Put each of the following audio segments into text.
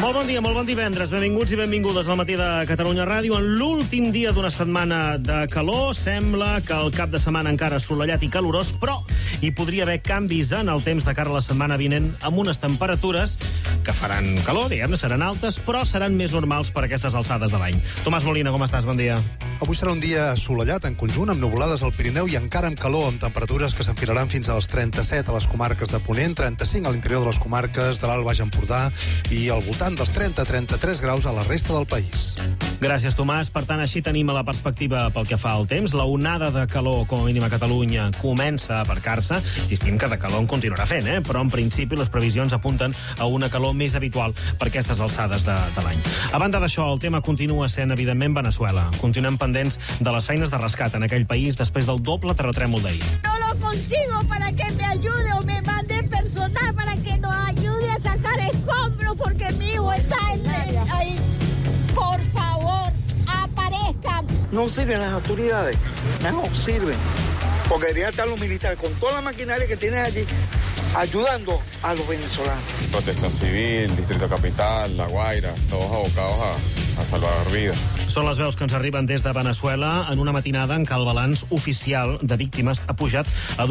Molt bon dia, molt bon divendres. Benvinguts i benvingudes al matí de Catalunya Ràdio. En l'últim dia d'una setmana de calor, sembla que el cap de setmana encara assolellat i calorós, però hi podria haver canvis en el temps de cara a la setmana vinent amb unes temperatures que faran calor, diguem-ne, seran altes, però seran més normals per aquestes alçades de l'any. Tomàs Molina, com estàs? Bon dia. Avui serà un dia assolellat en conjunt, amb nuvolades al Pirineu i encara amb calor, amb temperatures que s'enfilaran fins als 37 a les comarques de Ponent, 35 a l'interior de les comarques de l'Alt Baix Empordà i al voltant dels 30-33 graus a la resta del país. Gràcies, Tomàs. Per tant, així tenim la perspectiva pel que fa al temps. La onada de calor, com a mínim a Catalunya, comença a aparcar-se. Insistim que de calor en continuarà fent, però en principi les previsions apunten a una calor més habitual per aquestes alçades de l'any. A banda d'això, el tema continua sent, evidentment, Veneçuela. Continuem pendents de les feines de rescat en aquell país després del doble terratrèmol d'ahir. No lo consigo para que me ayude o me mande personal para que nos ayude a sacar escombros porque mi hijo está ahí. Por favor, aparezcan. No sirven las autoridades, no sirven. Porque deberían estar los militares con toda la maquinaria que tienen allí ayudando a los venezolanos. Protección Civil, Distrito Capital, La Guaira, todos abocados a salvar vidas. Són les veus que ens arriben des de Veneçuela en una matinada en què el balanç oficial de víctimes ha pujat a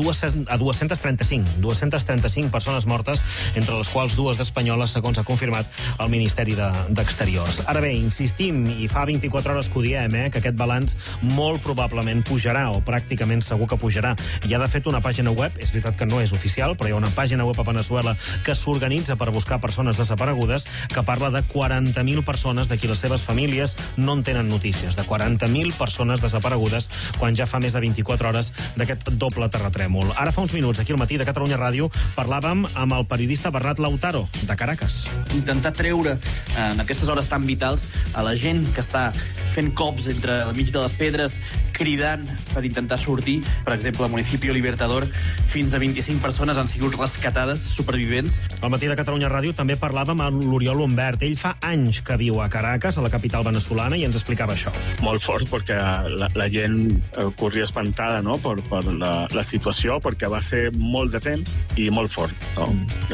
235. 235 persones mortes, entre les quals dues d'espanyoles, segons ha confirmat el Ministeri d'Exteriors. Ara bé, insistim, i fa 24 hores que ho diem, que aquest balanç molt probablement pujarà, o pràcticament segur que pujarà. Hi ha, de fet, una pàgina web, és veritat que no és oficial, però hi ha una pàgina web a Veneçuela que s'organitza per buscar persones desaparegudes, que parla de 40.000 persones de qui les seves famílies no en tenen notícies, de 40.000 persones desaparegudes quan ja fa més de 24 hores d'aquest doble terratrèmol. Ara fa uns minuts, aquí al matí de Catalunya Ràdio, parlàvem amb el periodista Bernat Lautaro, de Caracas. Intentar treure en aquestes hores tan vitals a la gent que està fent cops entre el mig de les pedres, cridant per intentar sortir. Per exemple, al municipi Libertador, fins a 25 persones han sigut rescatades, supervivents. Al matí de Catalunya Ràdio també parlàvem amb l'Oriol Humbert. Ell fa anys que viu a Caracas, a la capital veneçolana, i ens explicava això. Molt fort, perquè la gent corria espantada, no?, per la situació, perquè va ser molt de temps i molt fort, no?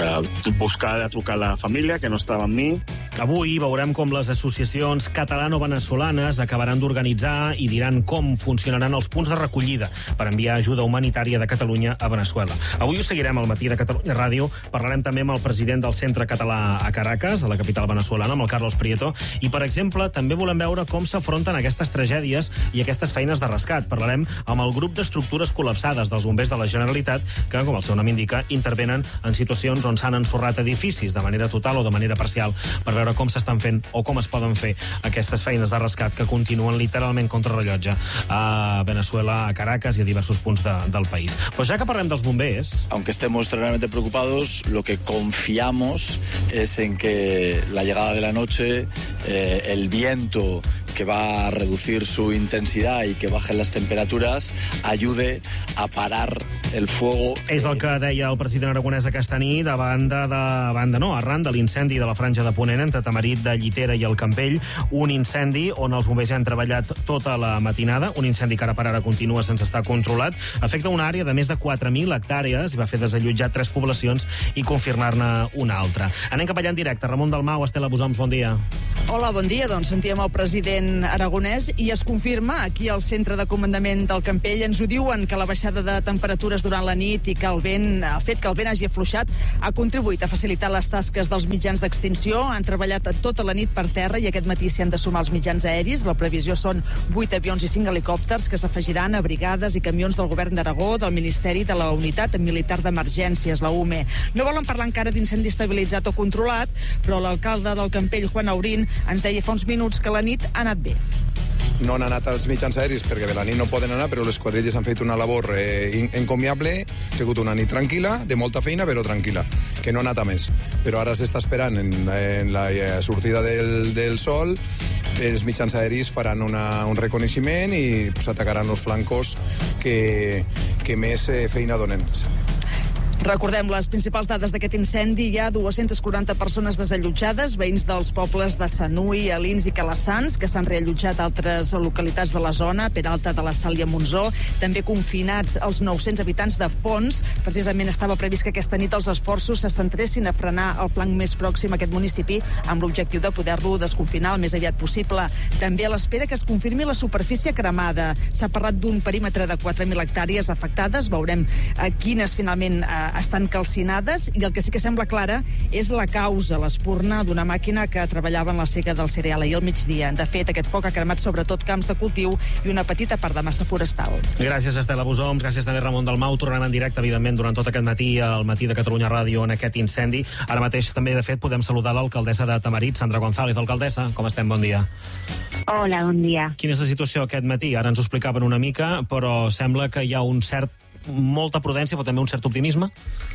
Buscar de trucar a la família, que no estava amb mi. Avui veurem com les associacions catalano-venezolanes acabaran d'organitzar i diran com funcionaran els punts de recollida per enviar ajuda humanitària de Catalunya a Veneçuela. Avui ho seguirem al matí de Catalunya Ràdio. Parlarem també amb el president del Centre Català a Caracas, a la capital veneçolana, amb el Carlos Prieto, i, per exemple, també volem veure com s'afronten aquestes tragèdies i aquestes feines de rescat. Parlarem amb el grup d'estructures col·lapsades dels bombers de la Generalitat que, com el seu nom indica, intervenen en situacions on s'han ensorrat edificis de manera total o de manera parcial, per veure com s'estan fent o com es poden fer aquestes feines de rescat que continuen literalment contra rellotge a Veneçuela, a Caracas y a diversos punts del país. Pues ya que parlem dels bombers... Aunque estemos terriblemente preocupados, lo que confiamos es en que la llegada de la noche, el viento que va a reducir su intensidad y que bajen las temperaturas, ayude a parar el fuego. És el que deia el president aragonès aquesta nit arran de l'incendi de la franja de Ponent entre Tamarit de Llitera i el Campell, un incendi on els bombers ja han treballat tota la matinada, un incendi que ara per ara continua sense estar controlat, afecta una àrea de més de 4.000 hectàrees i va fer desallotjar 3 poblacions i confirmar-ne una altra. Anem cap allà en directe. Ramon Dalmau, Estela Bosoms, bon dia. Hola, bon dia. Doncs sentíem el president aragonès i es confirma aquí al centre de comandament del Campell. Ens ho diuen que la baixada de temperatures durant la nit i que el vent ha fet que el vent hagi afluixat ha contribuït a facilitar les tasques dels mitjans d'extinció. Han treballat tota la nit per terra i aquest matí s'hi han de sumar els mitjans aeris. La previsió són 8 avions i 5 helicòpters que s'afegiran a brigades i camions del govern d'Aragó, del Ministeri de la Unitat Militar d'Emergències, la UME. No volen parlar encara d'incendi estabilitzat o controlat, però l'alcalde del Campell, Juan Aurín, ens deia fa uns minuts que la nit ha anat bé. No han anat als mitjans aeris perquè de la nit no poden anar, però les quadrilles han fet una labor encomiable. Ha sigut una nit tranquil·la, de molta feina, però tranquil·la, que no ha anat a més. Però ara s'està esperant en la sortida del sol. Els mitjans aeris faran un reconeixement i atacaran els flancos que més feina donen. Recordem les principals dades d'aquest incendi. Hi ha 240 persones desallotjades, veïns dels pobles de Sanui, Alins i Calassans, que s'han reallotjat a altres localitats de la zona, Peralta de la Sal i a Monzó. També confinats els 900 habitants de Fons. Precisament estava previst que aquesta nit els esforços se centressin a frenar el flanc més pròxim a aquest municipi amb l'objectiu de poder-lo desconfinar el més aviat possible. També a l'espera que es confirmi la superfície cremada. S'ha parlat d'un perímetre de 4.000 hectàrees afectades. Veurem quines finalment estan calcinades, i el que sí que sembla clara és la causa, l'espurna d'una màquina que treballava en la sega del cereal ahir al migdia. De fet, aquest foc ha cremat sobretot camps de cultiu i una petita part de massa forestal. Gràcies, Estela Busoms. Gràcies també, Ramon Dalmau. Tornem en directe, evidentment, durant tot aquest matí al Matí de Catalunya Ràdio en aquest incendi. Ara mateix també, de fet, podem saludar l'alcaldessa de Tamarit, Sandra González. Alcaldessa, com estem? Bon dia. Hola, bon dia. Quina és la situació aquest matí? Ara ens ho explicaven una mica, però sembla que hi ha molta prudència, però també un cert optimisme.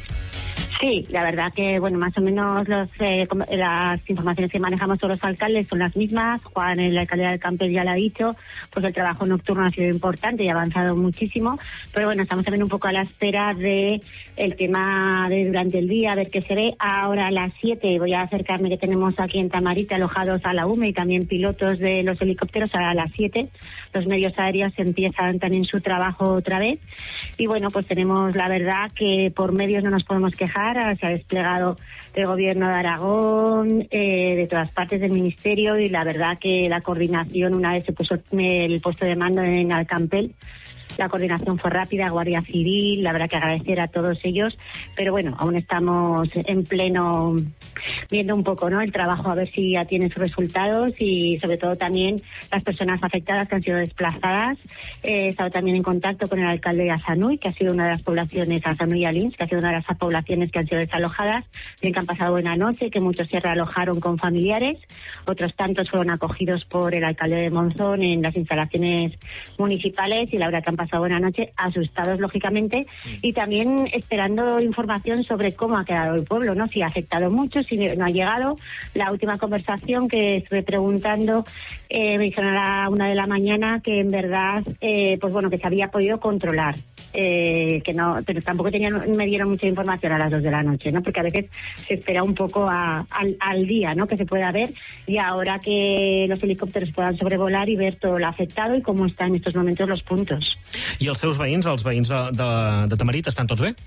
Sí, la verdad que, bueno, más o menos las informaciones que manejamos todos los alcaldes son las mismas. Juan, el alcalde del Campel, ya lo ha dicho, pues el trabajo nocturno ha sido importante y ha avanzado muchísimo, pero bueno, estamos también un poco a la espera de el tema de durante el día, a ver qué se ve. Ahora a las 7 voy a acercarme, que tenemos aquí en Tamarite alojados a la UME y también pilotos de los helicópteros. A las 7 los medios aéreos empiezan también su trabajo otra vez, y bueno, pues tenemos, la verdad que por medios no nos podemos quejar. Se ha desplegado el gobierno de Aragón, de todas partes del ministerio, y la verdad que la coordinación, una vez se puso el puesto de mando en Alcampel, la coordinación fue rápida, Guardia Civil, la verdad que agradecer a todos ellos, pero bueno, aún estamos en pleno viendo un poco, ¿no?, el trabajo, a ver si ya tiene sus resultados, y sobre todo también las personas afectadas que han sido desplazadas. He estado también en contacto con el alcalde de Asanui, que ha sido una de las poblaciones, Asanui y Alins, que ha sido una de las poblaciones que han sido desalojadas, bien que han pasado buena noche, que muchos se realojaron con familiares, otros tantos fueron acogidos por el alcalde de Monzón en las instalaciones municipales, y la verdad que han pasado buena noche, asustados lógicamente, y también esperando información sobre cómo ha quedado el pueblo, ¿no?, si ha afectado mucho, si no ha llegado. La última conversación que estuve preguntando, me dijeron a la 1 de la mañana que en verdad, pues bueno, que se había podido controlar, que no, pero tampoco me dieron mucha información a las 2 de la noche, ¿no?, porque a veces se espera un poco al día, ¿no?, que se pueda ver, y ahora que los helicópteros puedan sobrevolar y ver todo lo afectado y cómo están en estos momentos los puntos. I els seus veïns, els veïns de Tamarit, estan tots bé?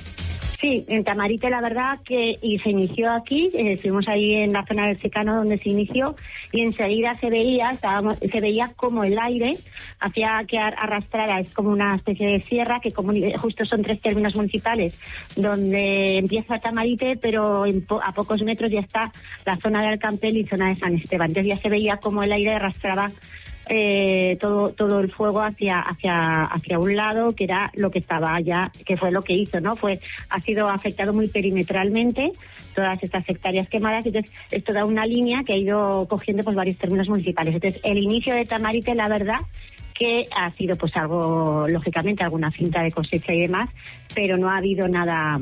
Sí, en Tamarite la verdad que se inició aquí, estuvimos ahí en la zona del secano donde se inició, y enseguida se veía como el aire hacía que arrastrara, es como una especie de sierra que justo son 3 términos municipales donde empieza Tamarite, pero a pocos metros ya está la zona de Alcampel y zona de San Esteban. Entonces ya se veía como el aire arrastraba todo el fuego hacia un lado, que era lo que estaba ya, que fue lo que hizo, ¿no? Ha sido afectado muy perimetralmente todas estas hectáreas quemadas, entonces esto da una línea que ha ido cogiendo pues varios términos municipales. Entonces el inicio de Tamarite, la verdad que ha sido pues algo, lógicamente, alguna cinta de cosecha y demás, pero no ha habido nada,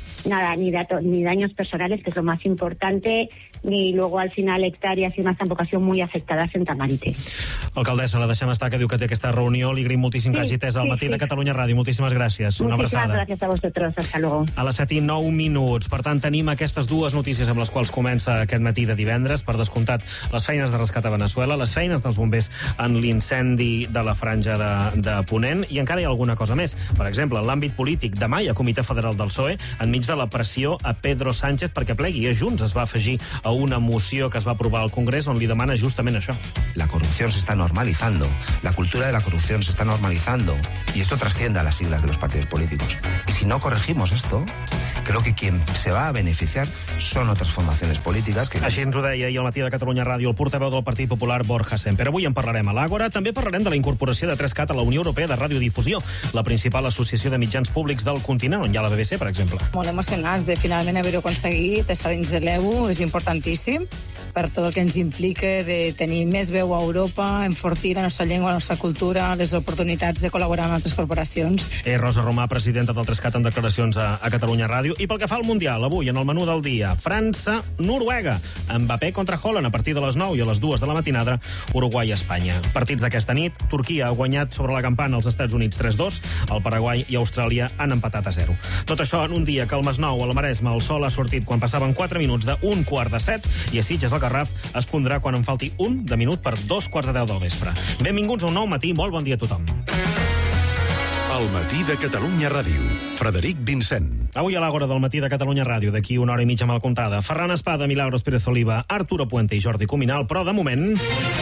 ni daños personales, que es lo más importante, ni luego al final hectáreas y demás tampoc han sido muy afectadas en Tamarite. Alcaldessa, la deixem estar, que diu que té aquesta reunió. Li agraïm moltíssim que hagi atès al Matí de Catalunya Ràdio. Moltíssimes gràcies. Una abraçada. Gràcies a vosotros. Hasta luego. A les 7:09. Per tant, tenim aquestes dues notícies amb les quals comença aquest matí de divendres. Per descomptat, les feines de rescat a Veneçuela, les feines dels bombers en l'incendi de la franja de Ponent, i encara hi ha alguna cosa més. Per exemple, en l'àmbit polític, demà hi ha Comitè Federal del PSOE enmig de la pressió a Pedro Sánchez perquè plegui. I Junts es va afegir a una moció que es va aprovar al Congrés on li demana justament això. La corrupción se está normalizando, la cultura de la corrupción se está normalizando, y esto trasciende a las siglas de los partidos políticos. Y si no corregimos esto, creo que quien se va a beneficiar son otras formaciones políticas que... Així ens ho deia ahir al Matí de Catalunya Ràdio el portaveu del Partit Popular, Borja Semper. Avui en parlarem a l'Àgora. També parlarem de la incorporació de 3CAT a la Unió Europea de Radiodifusió, la principal associació de mitjans públics del continent, on hi ha la BBC, per exemple. Molt emocionats de finalment haver-ho aconseguit, estar dins de l'EBU, és importantíssim, per tot el que ens implica de tenir més veu a Europa, enfortir la nostra llengua, la nostra cultura, les oportunitats de col·laborar amb altres corporacions. Rosa Romà, presidenta del 3CAT, en declaracions a Catalunya Ràdio. I pel que fa al Mundial, avui, en el menú del dia, França-Noruega, Mbappé contra Haaland a partir de les 9 i a les 2 de la matinada, Uruguai-Espanya. Partits d'aquesta nit, Turquia ha guanyat sobre la campana als Estats Units 3-2, el Paraguai i Austràlia han empatat a 0. Tot això en un dia que al Masnou, al Maresme, el sol ha sortit quan passaven 4 minuts d'un quart de 7 i a Sitges al Garraf es pondrà quan en falti un de minut per 2:45 del vespre. Benvinguts a un nou matí, molt bon dia a tothom. El matí de Catalunya Ràdio. Frederic Vincent. Avui a l'Àgora del matí de Catalunya Ràdio, d'aquí una hora i mitja mal comptada. Ferran Espada, Milagros Pérez Oliva, Arturo Puente i Jordi Cuminal, però de moment...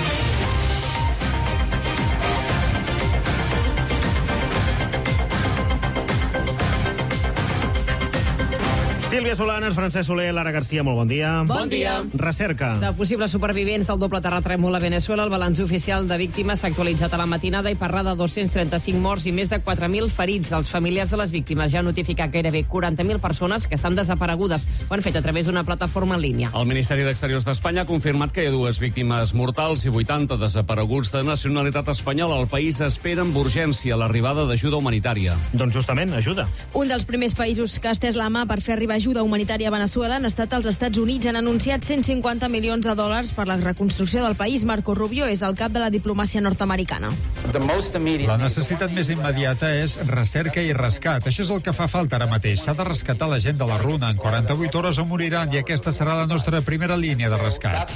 Sílvia Solanes, Francesc Soler, Lara Garcia, molt bon dia. Bon dia. Recerca. De possibles supervivents del doble terratrèmol a Venezuela, el balanç oficial de víctimes s'ha actualitzat a la matinada i parla de 235 morts i més de 4.000 ferits. Els familiars de les víctimes ja han notificat gairebé 40.000 persones que estan desaparegudes. Ho han fet a través d'una plataforma en línia. El Ministeri d'Exteriors d'Espanya ha confirmat que hi ha 2 víctimes mortals i 80 desapareguts de nacionalitat espanyola. El país espera amb urgència l'arribada d'ajuda humanitària. Doncs justament, ajuda. Un dels primers països que ha estès la mà per fer arribar ajuda humanitària a Venezuela han estat els Estats Units. Han anunciat 150 milions de dòlars per la reconstrucció del país. Marco Rubio és el cap de la diplomàcia nord-americana. La necessitat més immediata és recerca i rescat. Això és el que fa falta ara mateix. S'ha de rescatar la gent de la runa. En 48 hores o moriran i aquesta serà la nostra primera línia de rescat.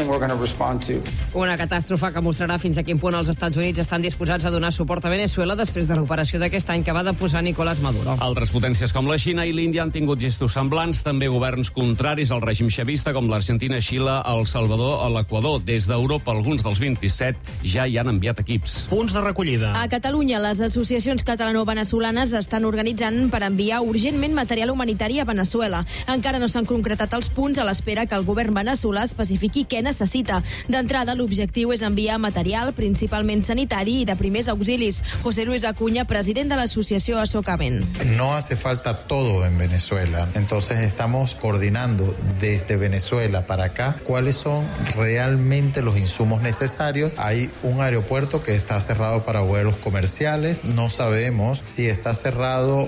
Una catàstrofe que mostrarà fins a quin punt els Estats Units estan disposats a donar suport a Venezuela després de l'operació d'aquest any que va deposar Nicolás Maduro. Altres potències com la Xina i l'Índia han tingut gestos semblants, també governs contraris al règim xavista com l'Argentina, Xile, El Salvador o l'Equador. Des d'Europa, alguns dels 27 ja hi han enviat equips. Punts de recollida. A Catalunya, les associacions catalano-venezolanes estan organitzant per enviar urgentment material humanitari a Venezuela. Encara no s'han concretat els punts a l'espera que el govern veneçolà especifiqui què necessita. D'entrada, l'objectiu és enviar material, principalment sanitari i de primers auxilis. José Luis Acuña, president de l'associació Asocaven. No hace falta todo en Venezuela. Entonces estamos coordinando desde Venezuela para acá cuáles son realmente los insumos necesarios. Hay un aeropuerto que está cerrado para vuelos comerciales. No sabemos si está cerrado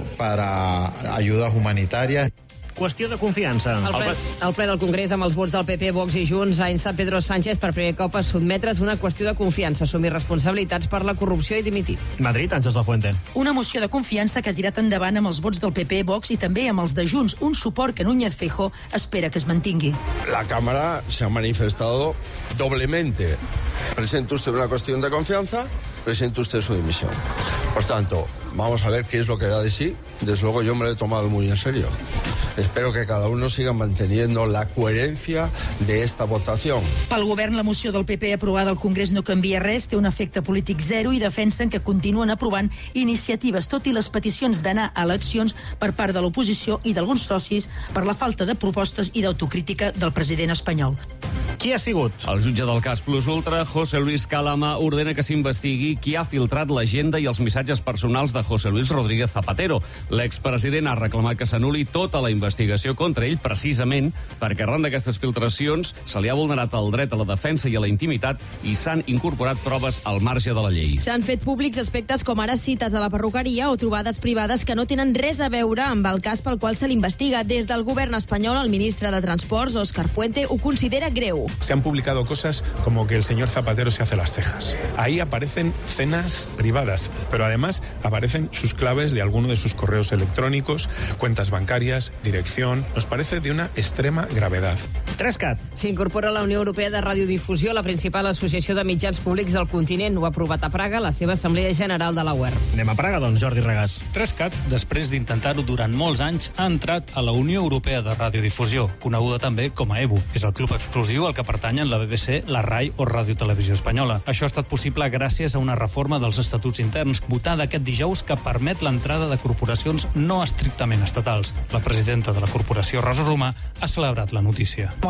para ayudas humanitarias. Qüestió de confiança. El ple del Congrés amb els vots del PP, Vox i Junts ha instat Pedro Sánchez per primer cop a sotmetre's una qüestió de confiança, assumir responsabilitats per la corrupció i dimitir. Madrid, Àngels Lafuente. Una moció de confiança que ha tirat endavant amb els vots del PP, Vox i també amb els de Junts, un suport que Núñez Feijóo espera que es mantingui. La Cámara se ha manifestado doblemente. Presenta usted una cuestión de confianza, presenta usted su dimisión. Por tanto, vamos a ver qué es lo que da de sí. Desde luego yo me lo he tomado muy en serio. Espero que cada uno siga manteniendo la coherencia de esta votación. Pel govern, la moció del PP aprovada al Congrés no canvia res, té un efecte polític zero i defensen que continuen aprovant iniciatives, tot i les peticions d'anar a eleccions per part de l'oposició i d'alguns socis per la falta de propostes i d'autocrítica del president espanyol. Qui ha sigut? El jutge del cas Plus Ultra, José Luis Calama, ordena que s'investigui qui ha filtrat l'agenda i els missatges personals de José Luis Rodríguez Zapatero. L'expresident ha reclamat que s'anul·li tota la investigació contra ell precisament perquè arran d'aquestes filtracions se li ha vulnerat el dret a la defensa i a la intimitat i s'han incorporat proves al marge de la llei. S'han fet públics aspectes com ara cites a la perruqueria o trobades privades que no tenen res a veure amb el cas pel qual se l'investiga. Des del govern espanyol, el ministre de Transports, Óscar Puente, ho considera greu. Se han publicado cosas como que el señor Zapatero se hace las cejas. Ahí aparecen cenas privadas, pero además aparecen sus claves de alguno de sus correos electrónicos, cuentas bancarias, dirección. Nos parece de una extrema gravedad. 3CAT. S'incorpora a la Unió Europea de Radiodifusió, la principal associació de mitjans públics del continent. Ho ha aprovat a Praga la seva Assemblea General de la UER. Anem a Praga, doncs, Jordi Regàs. 3CAT, després d'intentar-ho durant molts anys, ha entrat a la Unió Europea de Radiodifusió, coneguda també com a EBU. És el club exclusiu al que pertanyen la BBC, la RAI o Ràdio Televisió Espanyola. Això ha estat possible gràcies a una reforma dels estatuts interns votada aquest dijous que permet l'entrada de corporacions no estrictament estatals. La presidenta de la corporació, Rosa Romà, ha celebrat la notícia.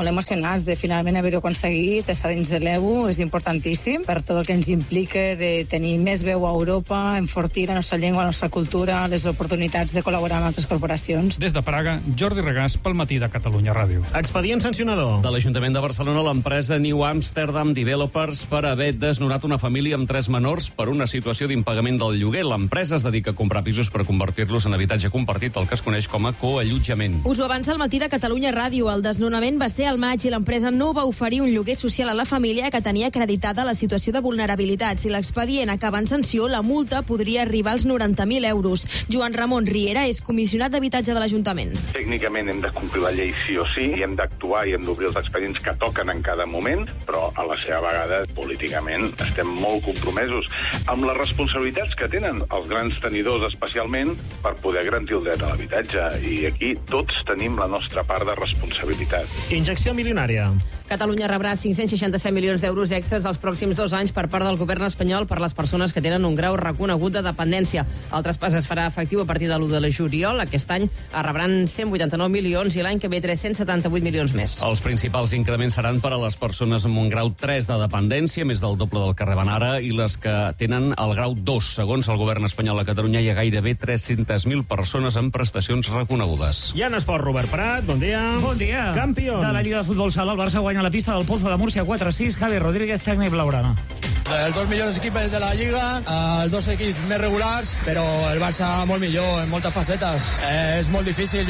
molt emocionats de finalment haver-ho aconseguit, estar dins de l'EBU és importantíssim per tot el que ens implica de tenir més veu a Europa, enfortir la nostra llengua, la nostra cultura, les oportunitats de col·laborar amb altres corporacions. Des de Praga, Jordi Regàs pel Matí de Catalunya Ràdio. Expedient sancionador. De l'Ajuntament de Barcelona, l'empresa New Amsterdam Developers per haver desnonat una família amb 3 menors per una situació d'impagament del lloguer. L'empresa es dedica a comprar pisos per convertir-los en habitatge compartit, el que es coneix com a coallotjament. Us ho avança el Matí de Catalunya Ràdio. El desnonament va ser al maig i l'empresa no va oferir un lloguer social a la família que tenia acreditada la situació de vulnerabilitat. Si l'expedient acaba en sanció, la multa podria arribar als 90.000 euros. Joan Ramon Riera és comissionat d'habitatge de l'Ajuntament. Tècnicament hem de complir la llei sí o sí, i hem d'actuar i hem d'obrir els expedients que toquen en cada moment, però a la seva vegada, políticament, estem molt compromesos amb les responsabilitats que tenen els grans tenidors, especialment per poder garantir el dret a l'habitatge. I aquí tots tenim la nostra part de responsabilitat. Injecció milionària. Catalunya rebrà 567 milions d'euros extres els pròxims 2 anys per part del govern espanyol per les persones que tenen un grau reconegut de dependència. El traspàs es farà efectiu a partir de l'1 de juliol. Aquest any rebran 189 milions i l'any que ve 378 milions més. Els principals increments seran per a les persones amb un grau 3 de dependència, més del doble del que reben ara, i les que tenen el grau 2. Segons el govern espanyol a Catalunya, hi ha gairebé 300.000 persones amb prestacions reconegudes. I en esport, Robert Prat, bon dia. Bon dia. Campions. De la Lliga de Futbol Sala, el Barça guanya la pista del Pozo de Múrcia 4-6. Javi Rodríguez, tècnic blaugrana. Els 2 millors equips de la Lliga, els 2 equips més regulars, però el Barça molt millor en moltes facetes. És molt difícil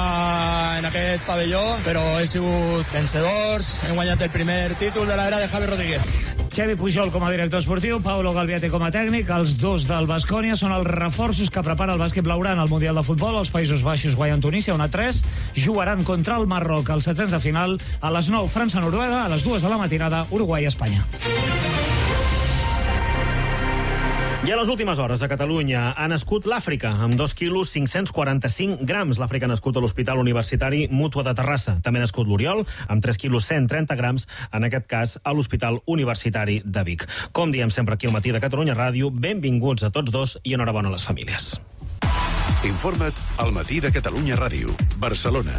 jugar en aquest pavelló, però he sigut vencedors, hem guanyat el primer títol de l'era de Javi Rodríguez. Xavi Pujol com a director esportiu, Paulo Galviate com a tècnic, els 2 del Baskonia són els reforços que prepara el bàsquet blaugrana al Mundial de Futbol. Els Països Baixos guanyen Tunísia 1-3, jugaran contra el Marroc als 16 de final a les 9 França-Noruega, a les 2 de la matinada Uruguai-Espanya. I a les últimes hores a Catalunya ha nascut l'Àfrica, amb 2 quilos 545 grams. L'Àfrica ha nascut a l'Hospital Universitari Mútua de Terrassa. També ha nascut l'Oriol, amb 3 quilos 130 grams, en aquest cas a l'Hospital Universitari de Vic. Com diem sempre aquí al Matí de Catalunya Ràdio, benvinguts a tots dos i enhorabona a les famílies. Informa't al Matí de Catalunya Ràdio, Barcelona.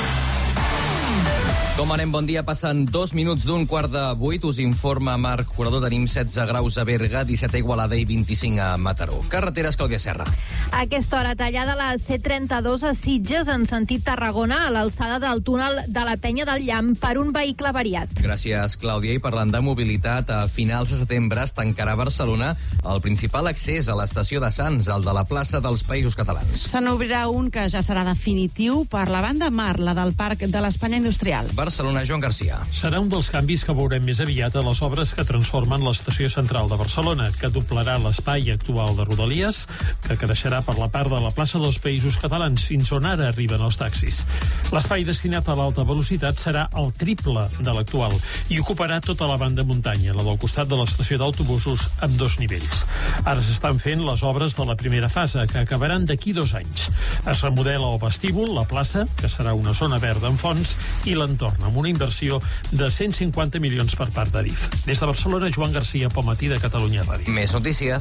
Com anem? Bon dia. Passen 2 minuts d'un 7:15. Us informa Marc Curador. Tenim 16 graus a Berga, 17 a Igualada i 25 a Mataró. Carreteres, Clàudia Serra. A aquesta hora tallada la C32 a Sitges en sentit Tarragona a l'alçada del túnel de la Penya del Llamp per un vehicle variat. Gràcies, Clàudia. I parlant de mobilitat, a finals de setembre es tancarà a Barcelona el principal accés a l'estació de Sants, el de la plaça dels Països Catalans. Se n'obrirà un que ja serà definitiu per la banda mar, la del Parc de l'Espanya Industrial. Barcelona, Joan Garcia. Serà un dels canvis que veurem més aviat a les obres que transformen l'estació central de Barcelona, que doblarà l'espai actual de Rodalies, que creixerà per la part de la plaça dels Països Catalans, fins on ara arriben els taxis. L'espai destinat a l'alta velocitat serà el triple de l'actual i ocuparà tota la banda muntanya, la del costat de l'estació d'autobusos, amb 2 nivells. Ara s'estan fent les obres de la primera fase, que acabaran d'aquí 2 anys. Es remodela el vestíbul, la plaça, que serà una zona verda amb fonts, i l'entorn, amb una inversió de 150 milions per part d'Adif. Des de Barcelona, Joan Garcia, pel Matí de Catalunya Ràdio. Més notícies.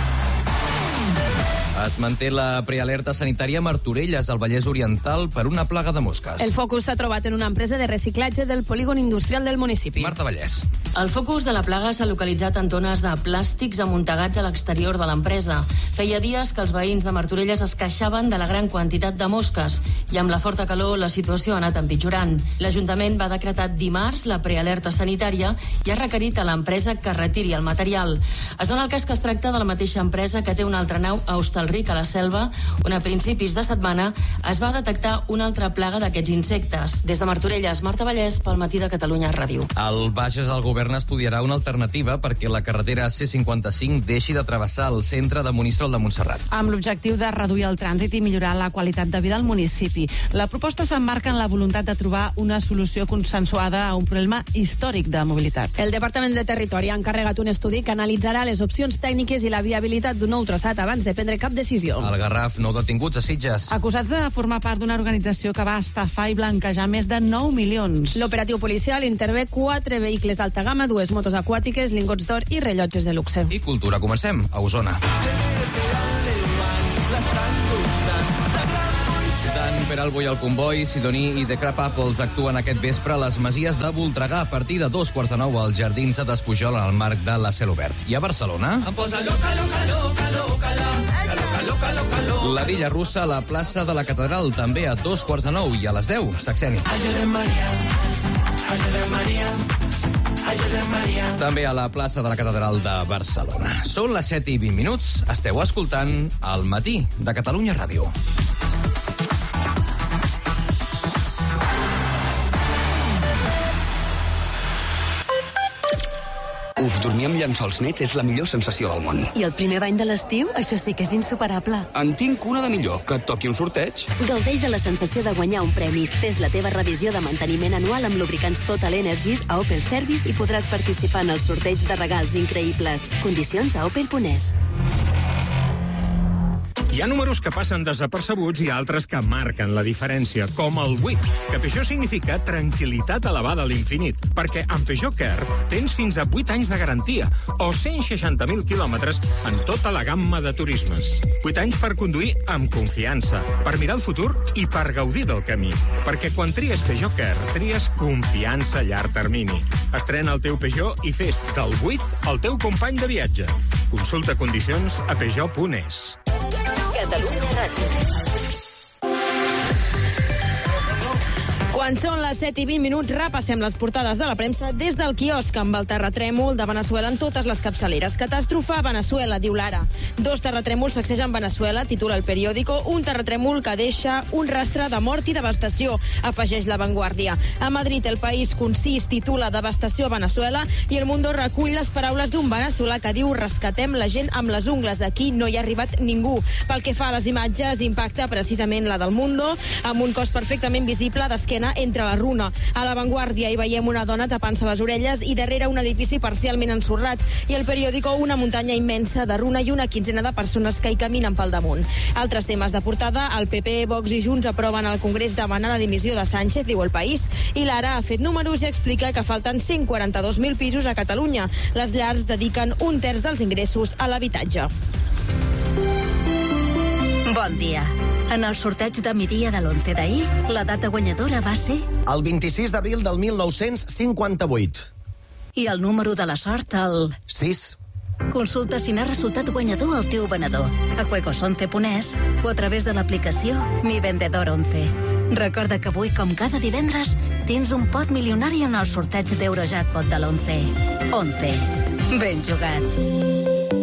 Es manté la prealerta sanitària a Martorelles, al Vallès Oriental, per una plaga de mosques. El focus s'ha trobat en una empresa de reciclatge del polígon industrial del municipi. Marta Vallès. El focus de la plaga s'ha localitzat en tones de plàstics amuntegats a l'exterior de l'empresa. Feia dies que els veïns de Martorelles es queixaven de la gran quantitat de mosques i amb la forta calor la situació ha anat empitjorant. L'Ajuntament va decretar dimarts la prealerta sanitària i ha requerit a l'empresa que retiri el material. Es dona el cas que es tracta de la mateixa empresa que té una altra nau a Hostalric, a la Selva, on a principis de setmana es va detectar una altra plaga d'aquests insectes. Des de Martorelles, Marta Vallès, pel Matí de Catalunya Ràdio. Al Bages, el govern estudiarà una alternativa perquè la carretera C55 deixi de travessar el centre de Monistrol de Montserrat. Amb l'objectiu de reduir el trànsit i millorar la qualitat de vida al municipi. La proposta s'emmarca en la voluntat de trobar una solució consensuada a un problema històric de mobilitat. El Departament de Territori ha encarregat un estudi que analitzarà les opcions tècniques i la viabilitat d'un nou traçat abans de prendre cap decisió. Al Garraf, 9 detinguts a Sitges. Acusats de formar part d'una organització que va estafar i blanquejar més de 9 milions. L'operatiu policial intervé 4 vehicles d'alta gamma, 2 motos aquàtiques, lingots d'or i rellotges de luxe. I cultura, comencem a Osona. Peralbo i el Comboi, Sidoní i The Crab Apples actuen aquest vespre a les Masies de Voltregà a partir de 2:45 als Jardins de Despujol en el marc de la Cel Obert. I a Barcelona... La Villa Russa a la plaça de la Catedral, també a 2:45 i a les 10, Saxeni. També a la plaça de la Catedral de Barcelona. Són les 7:20. Esteu escoltant El matí de Catalunya Ràdio. Dormir amb llençols nets és la millor sensació del món. I el primer bany de l'estiu, això sí que és insuperable. En tinc una de millor, que et toqui un sorteig. Gaudeix de la sensació de guanyar un premi. Fes la teva revisió de manteniment anual amb lubricants Total Energies a Opel Service i podràs participar en el sorteig de regals increïbles. Condicions a opel.es. Hi ha números que passen desapercebuts i altres que marquen la diferència, com el 8, que Peugeot significa tranquil·litat elevada a l'infinit, perquè amb Peugeot Care tens fins a 8 anys de garantia o 160.000 quilòmetres en tota la gamma de turismes. 8 anys per conduir amb confiança, per mirar el futur i per gaudir del camí. Perquè quan tries Peugeot Care, tries confiança a llarg termini. Estrena el teu Peugeot i fes del 8 el teu company de viatge. Consulta condicions a peugeot.es. Catalunya Ràdio. Quan són les 7:20, repassem les portades de la premsa des del quiosc amb el terratrèmol de Veneçuela en totes les capçaleres. Catàstrofe a Veneçuela, diu l'Ara. 2 terratrèmols sacsegen Veneçuela, titula el periòdico. Un terratrèmol que deixa un rastre de mort i devastació, afegeix La Vanguardia. A Madrid, El País concís titula Devastació a Veneçuela i El Mundo recull les paraules d'un veneçolà que diu rescatem la gent amb les ungles. Aquí no hi ha arribat ningú. Pel que fa a les imatges, impacta precisament la del Mundo, amb un cos perfectament visible d'esquena entre la runa. A La Vanguardia hi veiem una dona tapant-se les orelles i darrere un edifici parcialment ensorrat. I el periòdico una muntanya immensa de runa i una quinzena de persones que hi caminen pel damunt. Altres temes de portada, el PP, Vox i Junts aproven al Congrés demanar la dimissió de Sánchez, diu El País. I l'Ara ha fet números i explica que falten 142.000 pisos a Catalunya. Les llars dediquen 1/3 dels ingressos a l'habitatge. Bon dia. En el sorteig de migdia de l'11 d'ahir, la data guanyadora va ser... El 26 d'abril del 1958. I el número de la sort, el... 6. Consulta si n'ha resultat guanyador el teu venedor a juegos11.es o a través de l'aplicació Mi Vendedor 11. Recorda que avui, com cada divendres, tens un pot milionari en el sorteig d'Eurojackpot de l'11. 11. Ben jugat.